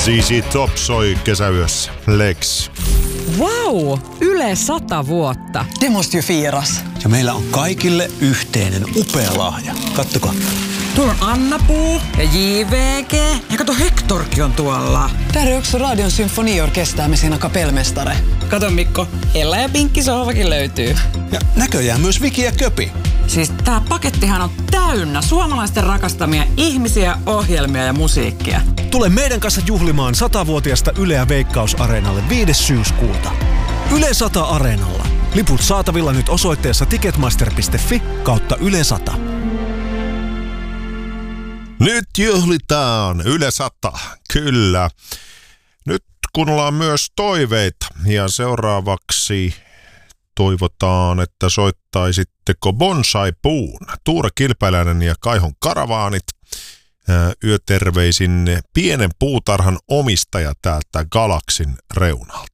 ZZ Top soi kesäyössä. Lex. Wow, Yle 100 vuotta. Det måste ju firas. Ja meillä on kaikille yhteinen upea lahja. Kattokaa. Tuolla on Anna-Puu ja JVG. Ja kato, Hektorkin on tuolla. Där är också Radion symfoniorkester med sina kapellmästare. Kato Mikko, Ella ja Pinkki sohvakin löytyy. Ja näköjään myös Viki ja Köpi. Siis tää pakettihan on täynnä suomalaisten rakastamia ihmisiä, ohjelmia ja musiikkia. Tule meidän kanssa juhlimaan 100-vuotiaasta Yleä Veikkaus-areenalle 5. syyskuuta. Yle 100 Areenalla. Liput saatavilla nyt osoitteessa ticketmaster.fi/Yle 100. Nyt juhlitaan Yle 100, kyllä. Nyt kuunnellaan myös toiveita ja seuraavaksi toivotaan, että soittaisitteko Bonsai-puun, Tuure Kilpäläinen ja Kaihon Karavaanit. Yöterveisin pienen puutarhan omistaja täältä Galaksin reunalta.